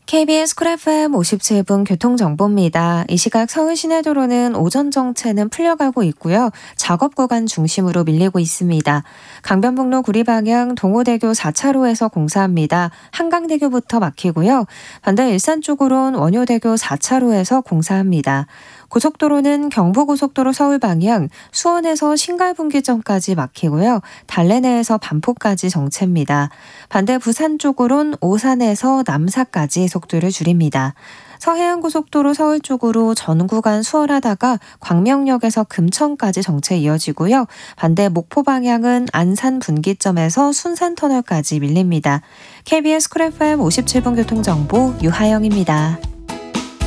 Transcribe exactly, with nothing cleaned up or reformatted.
케이비에스 쿨 에프엠 오십칠 분 교통정보입니다. 이 시각 서울 시내도로는 오전 정체는 풀려가고 있고요. 작업 구간 중심으로 밀리고 있습니다. 강변북로 구리 방향 동호대교 사 차로에서 공사합니다. 한강대교부터 막히고요. 반대 일산 쪽으론 원효대교 사 차로에서 공사합니다. 고속도로는 경부고속도로 서울 방향 수원에서 신갈분기점까지 막히고요. 달래내에서 반포까지 정체입니다. 반대 부산 쪽으론 오산에서 남사까지 속도를 줄입니다. 서해안고속도로 서울 쪽으로 전 구간 수월하다가 광명역에서 금천까지 정체 이어지고요. 반대 목포 방향은 안산 분기점에서 순산터널까지 밀립니다. 케이비에스 쿨 에프엠 오십칠 분 교통정보 유하영입니다.